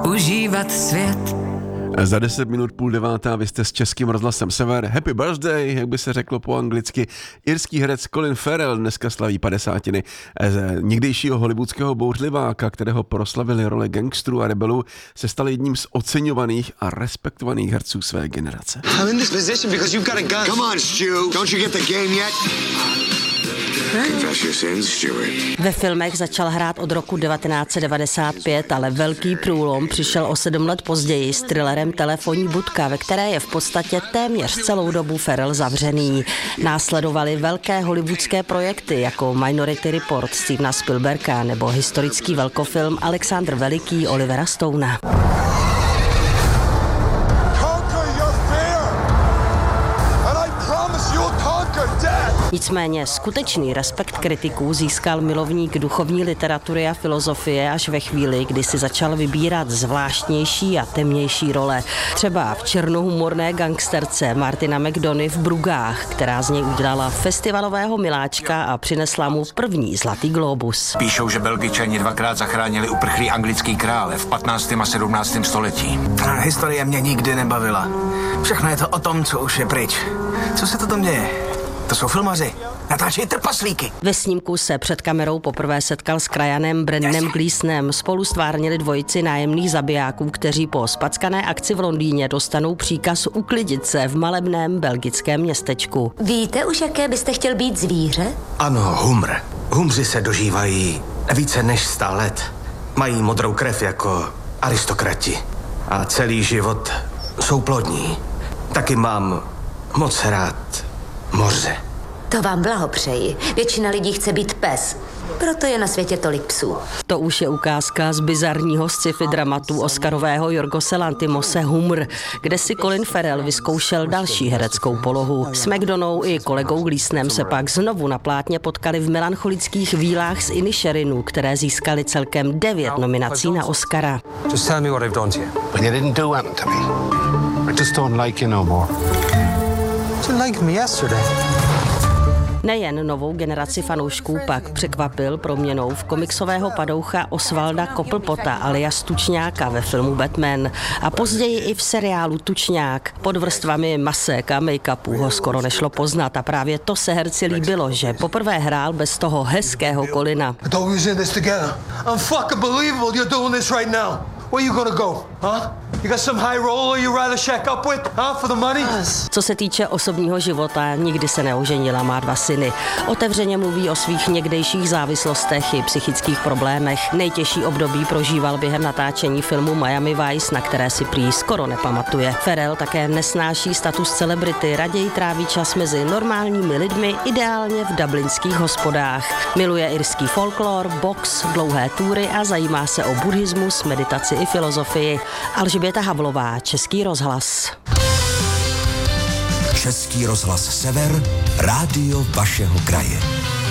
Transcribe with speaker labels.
Speaker 1: užívat svět.
Speaker 2: Za 10 minut 8:30 vy jste s Českým rozhlasem Sever. Happy birthday, jak by se řeklo po anglicky. Irský herec Colin Farrell dneska slaví 50. Někdejšího hollywoodského bouřliváka, kterého proslavili role gangsterů a rebelů, se stal jedním z oceňovaných a respektovaných herců své generace.
Speaker 3: I'm in this position because you've got a gun. Come on, Stu. Don't you get the game yet? Confess your sins, Stuart.
Speaker 4: Ve filmech začal hrát od roku 1995, ale velký průlom přišel o 7 let později s thrillerem Telefonní budka, ve které je v podstatě téměř celou dobu Farrell zavřený. Následovaly velké hollywoodské projekty jako Minority Report Stevena Spielberga nebo historický velkofilm Alexandr Veliký Olivera Stouna. Nicméně skutečný respekt kritiků získal milovník duchovní literatury a filozofie až ve chvíli, kdy si začal vybírat zvláštnější a temnější role. Třeba v černohumorné gangsterce Martina McDonaghy v Brugách, která z něj udělala festivalového miláčka a přinesla mu první Zlatý glóbus.
Speaker 5: Píšou, že Belgičani 2krát zachránili uprchlý anglický krále v 15. a 17. století. Historie mě nikdy nebavila. Všechno je to o tom, co už je pryč. Co se to tam děje? To jsou filmaři. Natáčejí trpaslíky.
Speaker 4: Ve snímku se před kamerou poprvé setkal s krajanem Brendanem Gleesonem. Spolu stvárnili dvojici nájemných zabijáků, kteří po spackané akci v Londýně dostanou příkaz uklidit se v malebném belgickém městečku.
Speaker 6: Víte už, jaké byste chtěl být zvíře?
Speaker 7: Ano, humr. Humři se dožívají více než 100 let. Mají modrou krev jako aristokrati. A celý život jsou plodní. Taky mám moc rád moře.
Speaker 6: To vám blahopřeji. Většina lidí chce být pes. Proto je na světě tolik psů.
Speaker 4: To už je ukázka z bizarního sci-fi dramatu oscarového Jorgose Lanthimose Humr, kde si Colin Farrell vyzkoušel další hereckou polohu. S McDonough i kolegou Gleesonem se pak znovu na plátně potkali v melancholických vílách z Inisherinu, které získaly celkem 9 nominací na Oscara.
Speaker 8: Just tell me what I've done to you.
Speaker 9: When you didn't do anything to me. I just don't like you no more.
Speaker 8: You liked me yesterday.
Speaker 4: Nejen novou generaci fanoušků pak překvapil proměnou v komiksového padoucha Osvalda Cobblepota alias Tučňáka ve filmu Batman a později i v seriálu Tučňák. Pod vrstvami masek a make-upů ho skoro nešlo poznat a právě to se herci líbilo, že poprvé hrál bez toho hezkého Colina.
Speaker 10: Where you gonna go, huh? You got some high roller you rather shack up with, huh, for the money?
Speaker 4: Co se týče osobního života, nikdy se neoženila, má 2 syny. Otevřeně mluví o svých někdejších závislostech i psychických problémech. Nejtěžší období prožíval během natáčení filmu Miami Vice, na které si prý skoro nepamatuje. Farrell také nesnáší status celebrity, raději tráví čas mezi normálními lidmi, ideálně v dublinských hospodách. Miluje irský folklor, box, dlouhé túry a zajímá se o buddhismus, meditaci i filozofii. Alžběta Havlová, Český rozhlas.
Speaker 11: Český rozhlas Sever, rádio vašeho kraje.